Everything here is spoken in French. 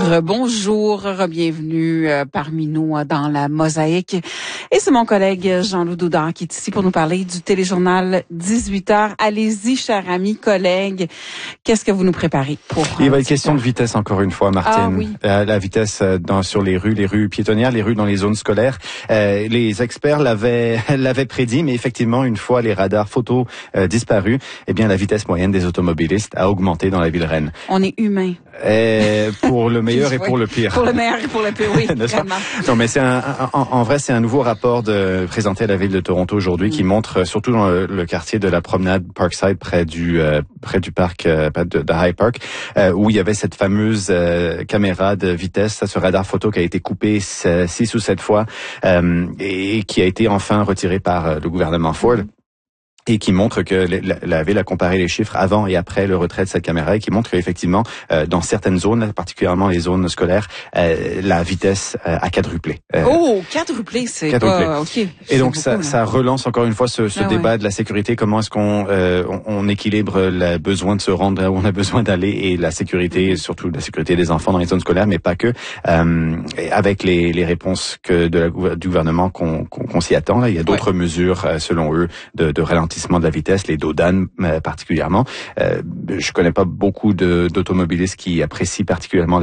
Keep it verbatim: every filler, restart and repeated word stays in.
Rebonjour, bienvenue parmi nous dans la Mosaïque. Et c'est mon collègue Jean-Loup Doudard qui est ici pour nous parler du téléjournal dix-huit heures. Allez-y, chers amis, collègues. Qu'est-ce que vous nous préparez pour... Il va être question de vitesse encore une fois, Martine. Ah, oui. euh, la vitesse dans, sur les rues, les rues piétonnières, les rues dans les zones scolaires. Euh, les experts l'avaient, l'avaient prédit, mais effectivement, une fois les radars photos euh, disparus, eh bien, la vitesse moyenne des automobilistes a augmenté dans la ville Rennes. On est humain. Et pour le meilleur et pour le pire. Pour le meilleur et pour le pire, oui, vraiment. Non, mais c'est un, en, en vrai, c'est un nouveau rapport de, présenté à la ville de Toronto aujourd'hui, mmh. qui montre, surtout dans le, le quartier de la promenade Parkside, près du euh, près du parc euh, de, de High Park, euh, où il y avait cette fameuse euh, caméra de vitesse, ce radar photo qui a été coupé six ou sept fois euh, et qui a été enfin retiré par le gouvernement Ford. Mmh. Et qui montre que la, la ville a comparé les chiffres avant et après le retrait de cette caméra et qui montre qu'effectivement, euh, dans certaines zones, particulièrement les zones scolaires, euh, la vitesse euh, a quadruplé. Euh, oh, quadruplé, c'est pas... OK. Et donc, beaucoup, ça, ça relance encore une fois ce, ce ah, débat ouais. de la sécurité. Comment est-ce qu'on euh, on, on équilibre le besoin de se rendre là où on a besoin d'aller et la sécurité, mm-hmm. surtout la sécurité des enfants dans les zones scolaires, mais pas que, euh, avec les, les réponses que de la, du gouvernement qu'on, qu'on, qu'on s'y attend. Là. Il y a d'autres ouais. mesures, euh, selon eux, de, de ralentissement de la vitesse, les dodanes euh, particulièrement. Euh, je connais pas beaucoup de, d'automobilistes qui apprécient particulièrement